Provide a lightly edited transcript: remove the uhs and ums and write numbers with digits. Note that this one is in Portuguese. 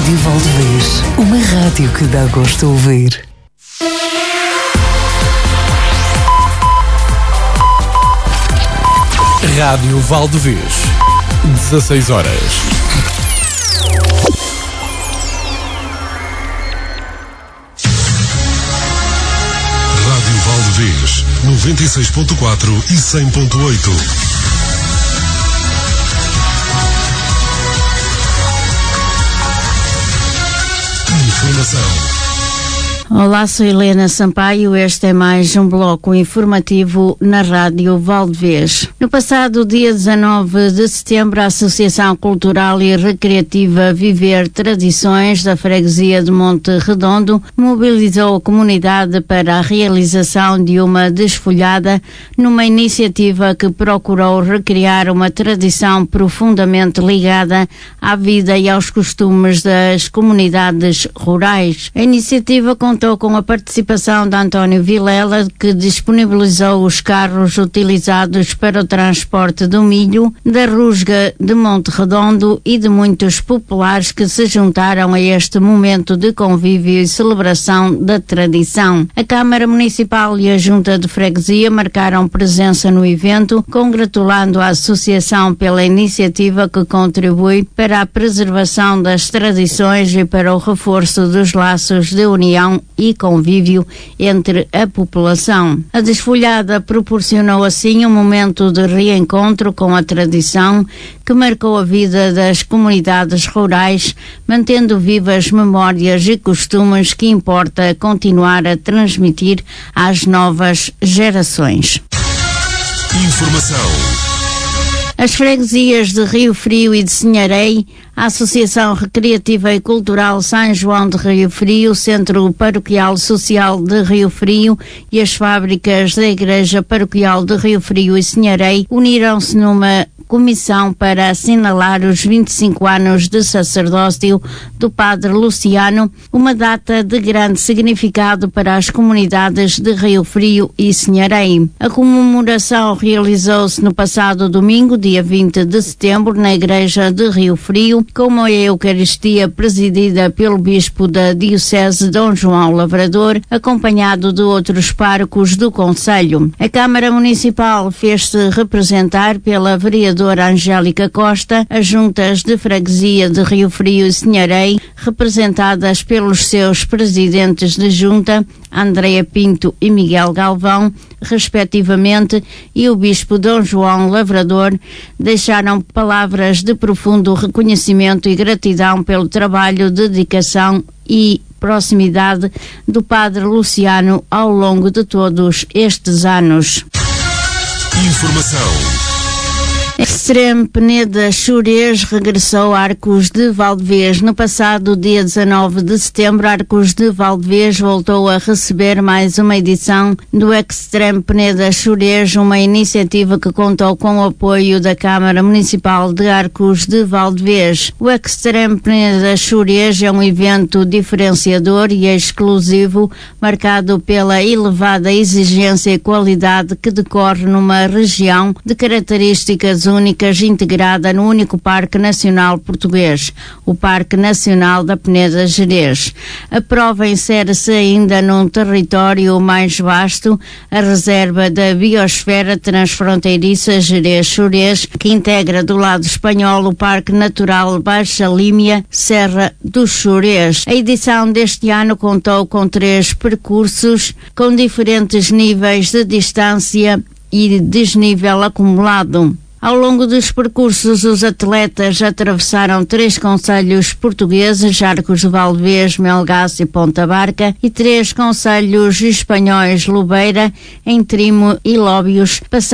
Rádio Valdevez, uma rádio que dá gosto de ouvir. Rádio Valdevez, 16 horas. Rádio Valdevez, 96.4 e 100.8. Informação. Olá, sou Helena Sampaio. Este é mais um bloco informativo na Rádio Valdevez. No passado dia 19 de setembro, a Associação Cultural e Recreativa Viver Tradições da Freguesia de Monte Redondo mobilizou a comunidade para a realização de uma desfolhada numa iniciativa que procurou recriar uma tradição profundamente ligada à vida e aos costumes das comunidades rurais. A iniciativa contou com a participação de António Vilela, que disponibilizou os carros utilizados para o transporte do milho, da rusga de Monte Redondo e de muitos populares que se juntaram a este momento de convívio e celebração da tradição. A Câmara Municipal e a Junta de Freguesia marcaram presença no evento, congratulando a Associação pela iniciativa que contribui para a preservação das tradições e para o reforço dos laços de união e convívio entre a população. A desfolhada proporcionou assim um momento de reencontro com a tradição que marcou a vida das comunidades rurais, mantendo vivas memórias e costumes que importa continuar a transmitir às novas gerações. Informação. As freguesias de Rio Frio e de Sinharém, a Associação Recreativa e Cultural São João de Rio Frio, o Centro Paroquial Social de Rio Frio e as fábricas da Igreja Paroquial de Rio Frio e Sinharém uniram-se numa comissão para assinalar os 25 anos de sacerdócio do Padre Luciano, uma data de grande significado para as comunidades de Rio Frio e Sinharém. A comemoração realizou-se no passado domingo, dia 20 de setembro, na Igreja de Rio Frio, com a Eucaristia presidida pelo Bispo da Diocese Dom João Lavrador, acompanhado de outros párocos do concelho. A Câmara Municipal fez-se representar pela vereadora Angélica Costa, as juntas de freguesia de Rio Frio e Sinharém, representadas pelos seus presidentes de junta, Andréa Pinto e Miguel Galvão, respectivamente, e o Bispo Dom João Lavrador, deixaram palavras de profundo reconhecimento e gratidão pelo trabalho, dedicação e proximidade do Padre Luciano ao longo de todos estes anos. Informação. Extreme Peneda Xurés regressou a Arcos de Valdevez. No passado dia 19 de setembro, Arcos de Valdevez voltou a receber mais uma edição do Extreme Peneda Xurés, uma iniciativa que contou com o apoio da Câmara Municipal de Arcos de Valdevez. O Extreme Peneda Xurés é um evento diferenciador e exclusivo, marcado pela elevada exigência e qualidade que decorre numa região de características únicas integrada no único Parque Nacional Português, o Parque Nacional da Peneda Gerês. A prova insere-se ainda num território mais vasto, a reserva da biosfera transfronteiriça Gerês-Xurés, que integra do lado espanhol o Parque Natural Baixa Límia, Serra dos Xurés. A edição deste ano contou com 3 percursos com diferentes níveis de distância e desnível acumulado. Ao longo dos percursos, os atletas atravessaram 3 concelhos portugueses, Arcos de Valdevez, Melgaço e Ponta Barca, e 3 concelhos espanhóis, Lobeira, Entrimo e Lóbios, passando